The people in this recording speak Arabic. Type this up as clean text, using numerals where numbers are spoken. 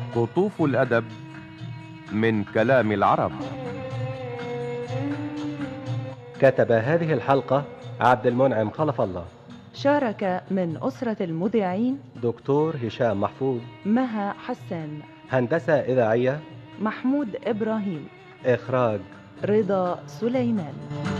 قطوف الأدب من كلام العرب. كتب هذه الحلقة عبد المنعم خلف الله. شارك من أسرة المذيعين دكتور هشام محفوظ، مها حسان، هندسة إذاعية محمود إبراهيم، إخراج رضا سليمان.